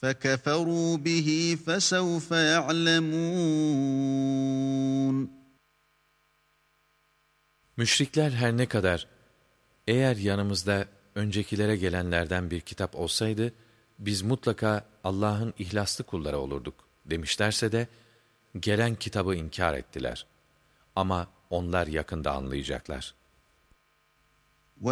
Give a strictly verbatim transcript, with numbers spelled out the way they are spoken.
فَكَفَرُوا بِهِ فَسَوْفَ يَعْلَمُونَ. Müşrikler her ne kadar, eğer yanımızda öncekilere gelenlerden bir kitap olsaydı, biz mutlaka Allah'ın ihlaslı kulları olurduk demişlerse de, gelen kitabı inkar ettiler. Ama onlar yakında anlayacaklar.